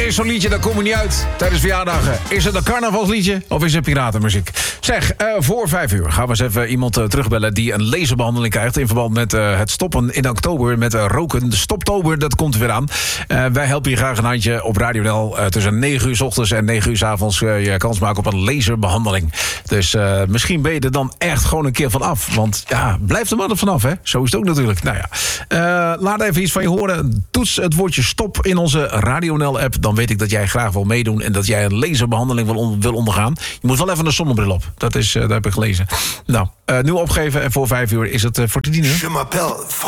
is zo'n liedje, daar kom je niet uit tijdens verjaardagen. Is het een carnavalsliedje of is het piratenmuziek? Zeg, voor 5 uur gaan we eens even iemand terugbellen die een laserbehandeling krijgt in verband met het stoppen in oktober met roken. De Stoptober, dat komt er weer aan. Wij helpen je graag een handje op Radio NL tussen 9 uur 's ochtends en 9 uur 's avonds je kans maken op een laserbehandeling. Dus misschien ben je er dan echt gewoon een keer van af. Want ja, blijf er maar er vanaf, hè? Zo is het ook natuurlijk. Nou ja, laat even iets van je horen. Toets het woordje stop in onze Radio NL-app. Dan weet ik dat jij graag wil meedoen en dat jij een laserbehandeling wil ondergaan. Je moet wel even een zonnebril op. Dat heb ik gelezen. Nou, nu opgeven en voor 5 uur is het voor te dienen.